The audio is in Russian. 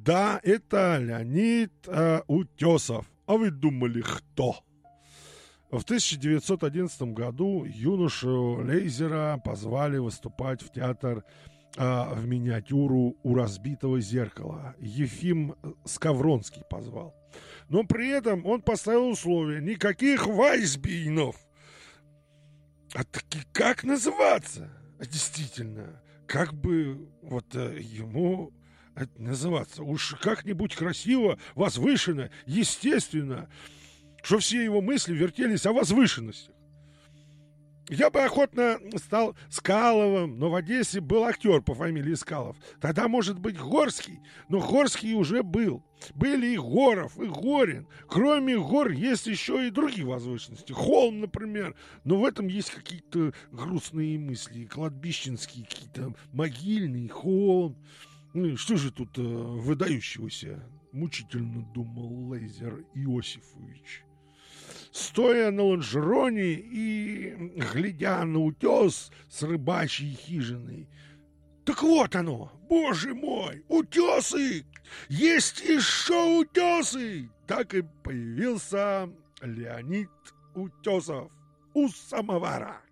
Да, это Леонид Утесов. А вы думали, кто? В 1911 году юношу Лейзера позвали выступать в театр в миниатюру у разбитого зеркала. Ефим Скавронский позвал. Но при этом он поставил условие: никаких вайсбинов. А таки как называться? Действительно, как бы вот ему это называться? Уж как-нибудь красиво, возвышенно, естественно, что все его мысли вертелись о возвышенностях. Я бы охотно стал Скаловым, но в Одессе был актер по фамилии Скалов. Тогда, может быть, Горский, но Горский уже был. Были и Горов, и Горин. Кроме гор есть еще и другие возвышенности. Холм, например. Но в этом есть какие-то грустные мысли. Кладбищенские, какие-то могильные, холм. Ну, что же тут выдающегося? Мучительно думал Лейзер Иосифович. Стоя на лонжероне и глядя на утес с рыбачьей хижиной. Так вот оно, боже мой, утесы! Есть еще утесы! Так и появился Леонид Утесов у самовара.